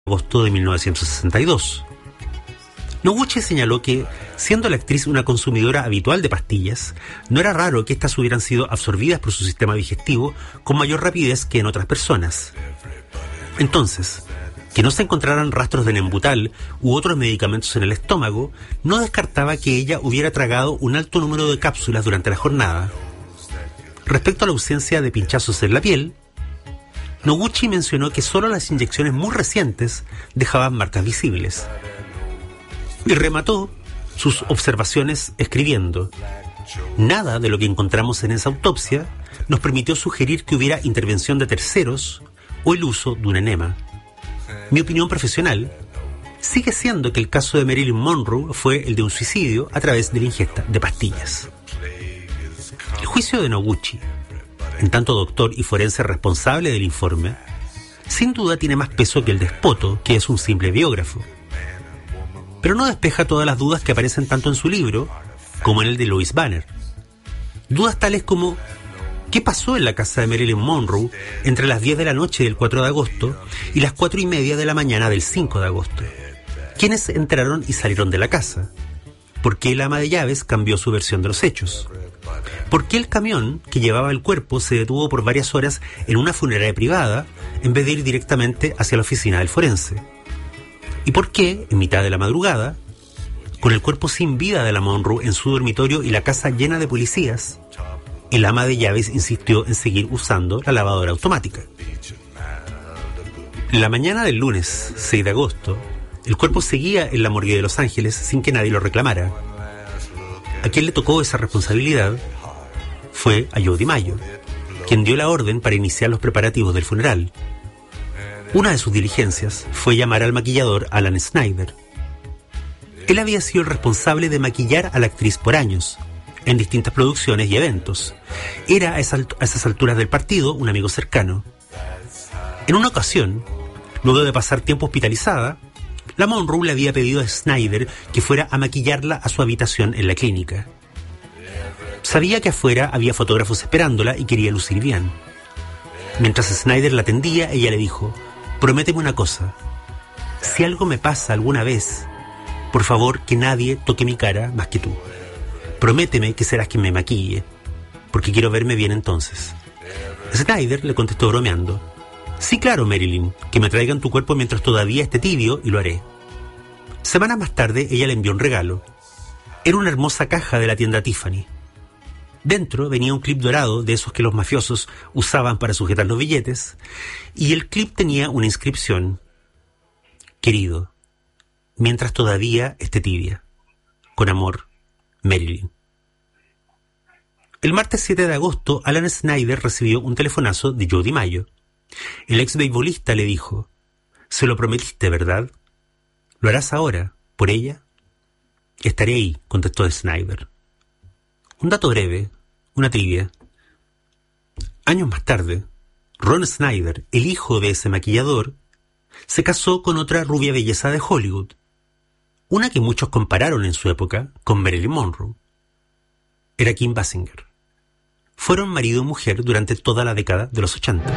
agosto de 1962. Noguchi señaló que, siendo la actriz una consumidora habitual de pastillas, no era raro que éstas hubieran sido absorbidas por su sistema digestivo con mayor rapidez que en otras personas. Entonces, que no se encontraran rastros de Nembutal u otros medicamentos en el estómago no descartaba que ella hubiera tragado un alto número de cápsulas durante la jornada. Respecto a la ausencia de pinchazos en la piel, Noguchi mencionó que solo las inyecciones muy recientes dejaban marcas visibles. Y remató sus observaciones escribiendo: nada de lo que encontramos en esa autopsia nos permitió sugerir que hubiera intervención de terceros o el uso de un enema. Mi opinión profesional sigue siendo que el caso de Marilyn Monroe fue el de un suicidio a través de la ingesta de pastillas. El juicio de Noguchi, en tanto doctor y forense responsable del informe, sin duda tiene más peso que el de Spoto, que es un simple biógrafo. Pero no despeja todas las dudas que aparecen tanto en su libro como en el de Lois Banner. Dudas tales como: ¿qué pasó en la casa de Marilyn Monroe entre las 10 de la noche del 4 de agosto y las 4:30 de la mañana del 5 de agosto? ¿Quiénes entraron y salieron de la casa? ¿Por qué el ama de llaves cambió su versión de los hechos? ¿Por qué el camión que llevaba el cuerpo se detuvo por varias horas en una funeraria privada en vez de ir directamente hacia la oficina del forense? ¿Y por qué, en mitad de la madrugada, con el cuerpo sin vida de la Monroe en su dormitorio y la casa llena de policías, el ama de llaves insistió en seguir usando la lavadora automática? La mañana del lunes 6 de agosto, el cuerpo seguía en la morgue de Los Ángeles sin que nadie lo reclamara. A quien le tocó esa responsabilidad fue a Joe DiMaggio, quien dio la orden para iniciar los preparativos del funeral. Una de sus diligencias fue llamar al maquillador Alan Snyder. Él había sido el responsable de maquillar a la actriz por años, en distintas producciones y eventos. Era a esas alturas del partido un amigo cercano. En una ocasión, luego de pasar tiempo hospitalizada, la Monroe le había pedido a Snyder que fuera a maquillarla a su habitación en la clínica. Sabía que afuera había fotógrafos esperándola y quería lucir bien. Mientras Snyder la atendía, ella le dijo: prométeme una cosa, si algo me pasa alguna vez, por favor que nadie toque mi cara más que tú. Prométeme que serás quien me maquille, porque quiero verme bien entonces. Snyder le contestó bromeando: sí, claro, Marilyn, que me traigan tu cuerpo mientras todavía esté tibio y lo haré. Semanas más tarde, ella le envió un regalo. Era una hermosa caja de la tienda Tiffany. Dentro venía un clip dorado de esos que los mafiosos usaban para sujetar los billetes, y el clip tenía una inscripción: querido, mientras todavía esté tibia. Con amor, Marilyn. El martes 7 de agosto, Alan Snyder recibió un telefonazo de Joe DiMaggio. El ex beisbolista le dijo: se lo prometiste, ¿verdad? ¿Lo harás ahora, por ella? Estaré ahí, contestó Snyder. Un dato breve, una trivia. Años más tarde, Ron Snyder, el hijo de ese maquillador, se casó con otra rubia belleza de Hollywood, una que muchos compararon en su época con Marilyn Monroe. Era Kim Basinger. Fueron marido y mujer durante toda la década de los 80.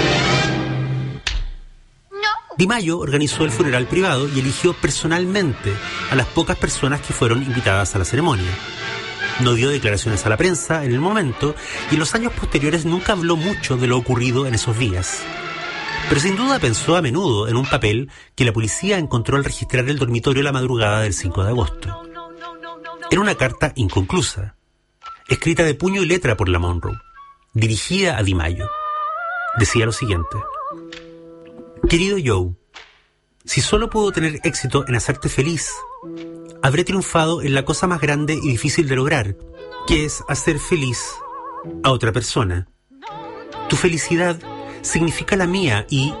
DiMaggio organizó el funeral privado y eligió personalmente a las pocas personas que fueron invitadas a la ceremonia. No dio declaraciones a la prensa en el momento y en los años posteriores nunca habló mucho de lo ocurrido en esos días. Pero sin duda pensó a menudo en un papel que la policía encontró al registrar el dormitorio la madrugada del 5 de agosto. Era una carta inconclusa, escrita de puño y letra por la Monroe, dirigida a DiMaggio. Decía lo siguiente: querido Joe, si solo puedo tener éxito en hacerte feliz, habré triunfado en la cosa más grande y difícil de lograr, que es hacer feliz a otra persona. Tu felicidad significa la mía y...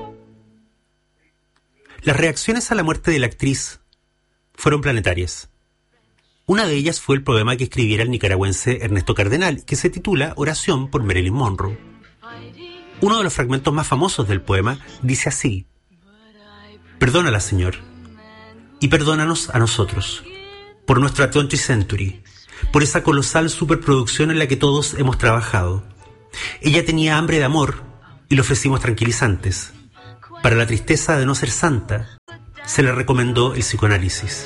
Las reacciones a la muerte de la actriz fueron planetarias. Una de ellas fue el poema que escribiera el nicaragüense Ernesto Cardenal, que se titula Oración por Marilyn Monroe. Uno de los fragmentos más famosos del poema dice así: perdónala, Señor, y perdónanos a nosotros, por nuestra 20th Century, por esa colosal superproducción en la que todos hemos trabajado. Ella tenía hambre de amor y le ofrecimos tranquilizantes. Para la tristeza de no ser santa, se le recomendó el psicoanálisis.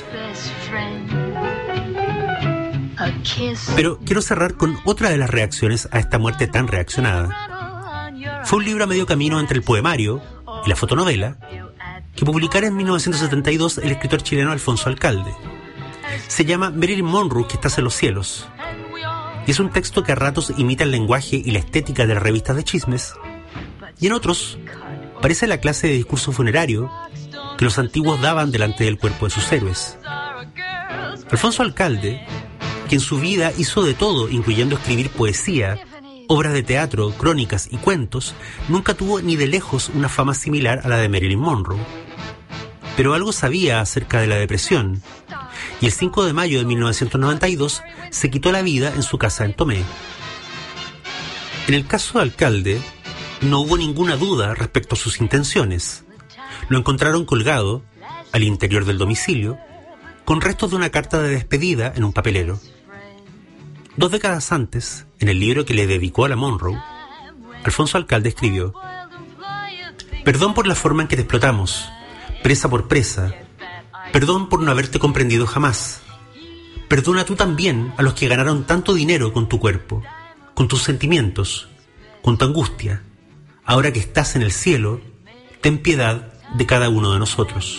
Pero quiero cerrar con otra de las reacciones a esta muerte tan reaccionada. Fue un libro a medio camino entre el poemario y la fotonovela que publicara en 1972 el escritor chileno Alfonso Alcalde. Se llama Marilyn Monroe, que estás en los cielos. Y es un texto que a ratos imita el lenguaje y la estética de las revistas de chismes, y en otros parece la clase de discurso funerario que los antiguos daban delante del cuerpo de sus héroes. Alfonso Alcalde, que en su vida hizo de todo, incluyendo escribir poesía, obras de teatro, crónicas y cuentos, nunca tuvo ni de lejos una fama similar a la de Marilyn Monroe. Pero algo sabía acerca de la depresión, y el 5 de mayo de 1992 se quitó la vida en su casa en Tomé. En el caso de Alcalde, no hubo ninguna duda respecto a sus intenciones. Lo encontraron colgado, al interior del domicilio, con restos de una carta de despedida en un papelero. 2 décadas antes, en el libro que le dedicó a la Monroe, Alfonso Alcalde escribió: «Perdón por la forma en que te explotamos, presa por presa. Perdón por no haberte comprendido jamás. Perdona tú también a los que ganaron tanto dinero con tu cuerpo, con tus sentimientos, con tu angustia. Ahora que estás en el cielo, ten piedad de cada uno de nosotros».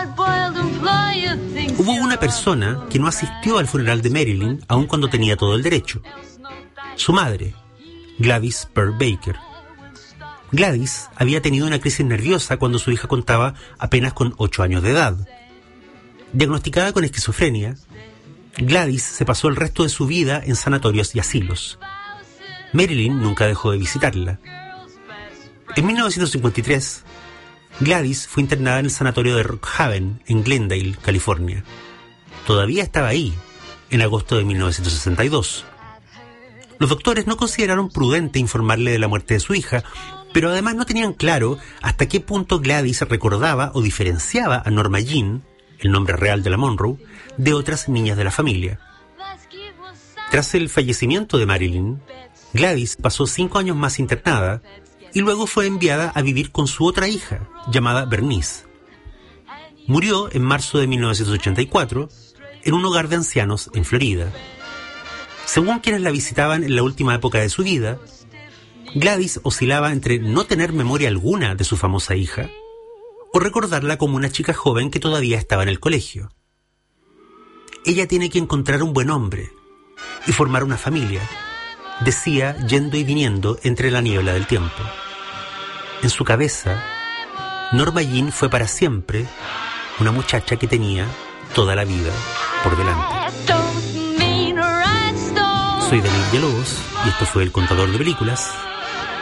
Hubo una persona que no asistió al funeral de Marilyn aun cuando tenía todo el derecho: su madre, Gladys Pearl Baker. Gladys había tenido una crisis nerviosa cuando su hija contaba apenas con 8 años de edad. Diagnosticada con esquizofrenia, Gladys se pasó el resto de su vida en sanatorios y asilos. Marilyn nunca dejó de visitarla. En 1953, Gladys fue internada en el sanatorio de Rock Haven, en Glendale, California. Todavía estaba ahí, en agosto de 1962. Los doctores no consideraron prudente informarle de la muerte de su hija, pero además no tenían claro hasta qué punto Gladys recordaba o diferenciaba a Norma Jean, el nombre real de la Monroe, de otras niñas de la familia. Tras el fallecimiento de Marilyn, Gladys pasó 5 años más internada y luego fue enviada a vivir con su otra hija, llamada Bernice. Murió en marzo de 1984 en un hogar de ancianos en Florida. Según quienes la visitaban en la última época de su vida, Gladys oscilaba entre no tener memoria alguna de su famosa hija o recordarla como una chica joven que todavía estaba en el colegio. Ella tiene que encontrar un buen hombre y formar una familia, decía yendo y viniendo entre la niebla del tiempo. En su cabeza, Norma Jean fue para siempre una muchacha que tenía toda la vida por delante. Soy Daniel Villalobos y esto fue El Contador de Películas.